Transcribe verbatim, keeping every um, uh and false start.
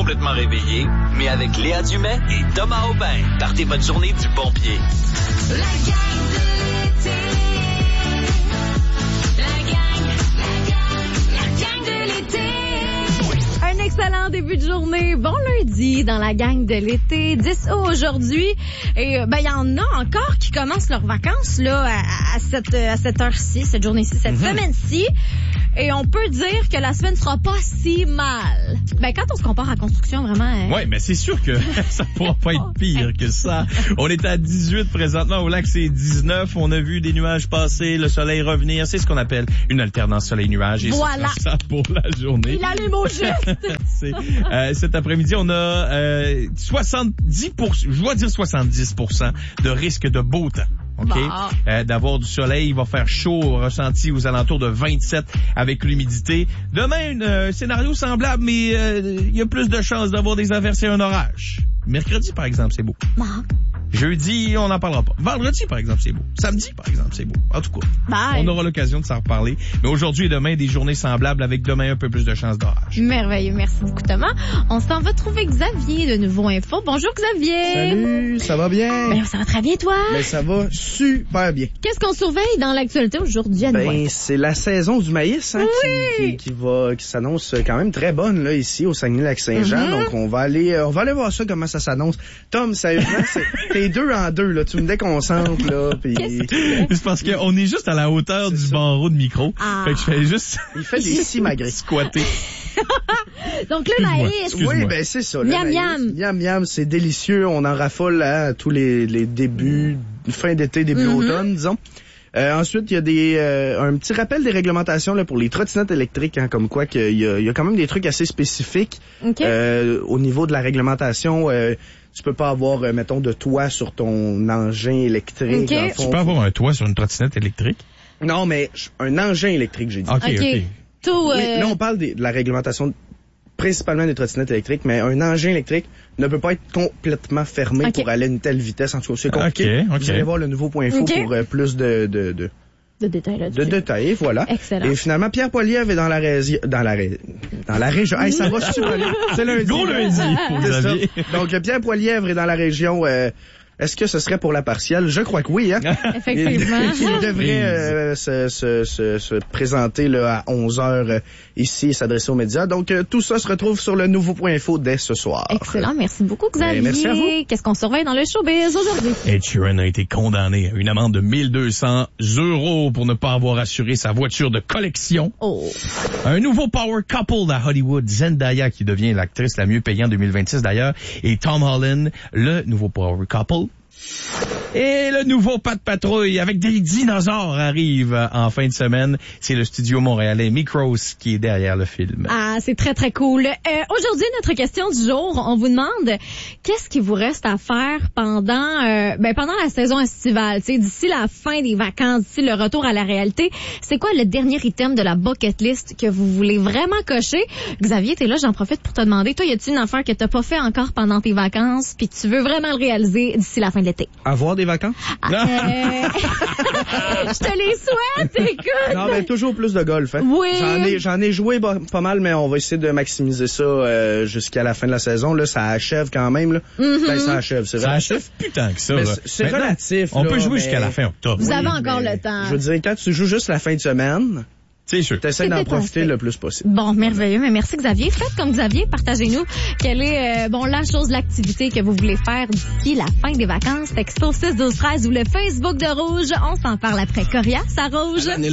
complètement réveillé, mais avec Léa Dumais et Thomas Aubin. Partez votre journée du bon pied. La gang de l'été. La gang, la gang, la gang de l'été. Un excellent début de journée. Bon lundi dans la gang de l'été. dix août aujourd'hui. Et ben il y en a encore qui commencent leurs vacances là à, à cette à cette heure-ci, cette journée-ci, cette mm-hmm. semaine-ci. Et on peut dire que la semaine sera pas si mal. Ben quand on se compare à la construction, vraiment. Euh... Ouais, mais c'est sûr que ça pourra pas être pire que ça. On est à dix-huit présentement. Au lac, c'est dix-neuf. On a vu des nuages passer, le soleil revenir. C'est ce qu'on appelle une alternance soleil-nuage. Et voilà. Ça pour la journée. Il a les mots justes. c'est, euh, cet après-midi, on a euh, soixante-dix pour cent, je dois dire soixante-dix pour cent de risque de beau temps. OK? Bah. Euh, d'avoir du soleil, il va faire chaud, ressenti aux alentours de vingt-sept avec l'humidité. Demain, un euh, scénario semblable, mais il euh, y a plus de chances d'avoir des averses et un orage. Mercredi, par exemple, c'est beau. Bah. Jeudi, on n'en parlera pas. Vendredi, par exemple, c'est beau. Samedi, par exemple, c'est beau. En tout cas, Bye. On aura l'occasion de s'en reparler. Mais aujourd'hui et demain, des journées semblables avec demain un peu plus de chances d'orage. Merveilleux. Merci beaucoup, Thomas. On s'en va trouver Xavier de Nouveau Info. Bonjour, Xavier. Salut, ça va bien? Ben, ça va très bien, toi? Ben, ça va super bien. Qu'est-ce qu'on surveille dans l'actualité aujourd'hui à Nouveau Ben, Info? c'est la saison du maïs, hein, oui. qui, qui, qui va, qui s'annonce quand même très bonne, là, ici, au Saguenay-Lac-Saint-Jean. Mm-hmm. Donc, on va aller, euh, on va aller voir ça, comment ça s'annonce. Tom, sérieusement, c'est, t'es deux en deux, là. Tu me déconcentres, là, pis... C'est parce qu'on est juste à la hauteur c'est du ça. barreau de micro. Ah. Fait que je fais juste... Il fait des simagrées. Squatter. Donc, le maïs. Excuse-moi. Oui, ben, c'est ça. Miam, le miam. maïs. Miam, miam, c'est délicieux. On en raffole à tous les, les débuts, fin d'été, début Mm-hmm. automne, disons. Euh, ensuite, il y a des euh, un petit rappel des réglementations là pour les trottinettes électriques, hein, comme quoi qu'il y a, il y a quand même des trucs assez spécifiques Okay. euh, au niveau de la réglementation. Euh, tu peux pas avoir, euh, mettons, de toit sur ton engin électrique. Okay. Dans le fond. Tu peux avoir un toit sur une trottinette électrique? Non, mais un engin électrique, j'ai dit. OK, OK. OK. Tout, euh... Oui, là, on parle des, de la réglementation principalement des trottinettes électriques, mais un engin électrique ne peut pas être complètement fermé okay. pour aller à une telle vitesse. En tout cas, c'est compliqué. Okay, okay. Vous allez voir le nouveau point info okay. pour euh, plus de... de, de De détails là-dessus. De détails, voilà. Excellent. Et finalement, Pierre Poilievre est dans la région... Dans la ré... Dans la région... Hey, ça va super bien. C'est lundi. Gros lundi pour C'est ça. Xavier. Donc, Pierre Poilievre est dans la région... Euh, est-ce que ce serait pour la partielle? Je crois que oui, hein? Effectivement. Il, il devrait euh, se, se, se, se présenter là, à onze heures euh, ici et s'adresser aux médias. Donc, euh, tout ça se retrouve sur le nouveau point info dès ce soir. Excellent. Merci beaucoup, Xavier. Ben, merci à vous. Qu'est-ce qu'on surveille dans le showbiz aujourd'hui? Ed Sheeran a été condamné à une amende de mille deux cents euros pour ne pas avoir assuré sa voiture de collection. Oh. Un nouveau power couple à Hollywood, Zendaya, qui devient l'actrice la mieux payée en deux mille vingt-six d'ailleurs, et Tom Holland, le nouveau power couple. Et le nouveau Pas de patrouille avec des dinosaures arrive en fin de semaine. C'est le studio montréalais Micros qui est derrière le film. Ah, c'est très, très cool. Euh, aujourd'hui, notre question du jour, on vous demande qu'est-ce qui vous reste à faire pendant euh, ben pendant la saison estivale, tu sais, d'ici la fin des vacances, d'ici le retour à la réalité. C'est quoi le dernier item de la bucket list que vous voulez vraiment cocher? Xavier, t'es là, j'en profite pour te demander, toi, y a-t-il une affaire que t'as pas fait encore pendant tes vacances puis que tu veux vraiment le réaliser d'ici la fin de l'été? Avoir des vacances? Ah, euh... Je te les souhaite, écoute! Non, mais toujours plus de golf, hein? Oui. J'en ai, j'en ai joué bah, pas mal, mais on va essayer de maximiser ça euh, jusqu'à la fin de la saison. Là, ça achève quand même, là. Mm-hmm. Ben, ça achève, c'est Ça relatif. achève plus tant que ça. Mais là. c'est- c'est Maintenant, relatif, On là, peut jouer mais- jusqu'à la fin octobre. Vous Oui, avez encore mais le temps. Je veux dire, quand tu joues juste la fin de semaine, C'est sûr. t'essaies C'est d'en détaché. profiter le plus possible. Bon, merveilleux. Mais merci, Xavier. Faites comme Xavier. Partagez-nous quelle est, euh, bon, la chose, l'activité que vous voulez faire d'ici la fin des vacances. Texto six douze treize ou le Facebook de Rouge. On s'en parle après. Corias à Rouge.